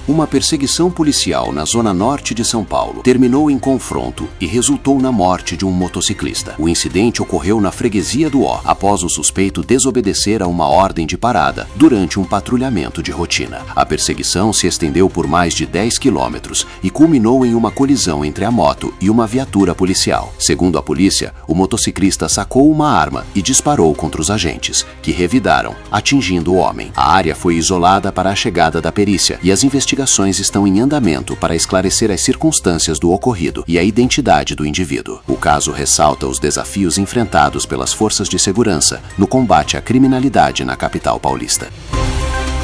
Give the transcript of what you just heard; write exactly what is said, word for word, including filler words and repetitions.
Uma perseguição policial na zona norte de São Paulo terminou em confronto e resultou na morte de um motociclista. O incidente ocorreu na freguesia do Ó, após o suspeito desobedecer a uma ordem de parada durante um patrulhamento de rotina. A perseguição se estendeu por mais de dez quilômetros e culminou em uma colisão entre a moto e uma viatura policial. Segundo a polícia, o motociclista sacou uma arma e disparou contra os agentes, que revidaram, atingindo o homem. A área foi isolada para a chegada da perícia e as investigações estão em andamento para esclarecer as circunstâncias do ocorrido e a identidade do indivíduo. O caso ressalta os desafios enfrentados pelas forças de segurança no combate à criminalidade na capital paulista.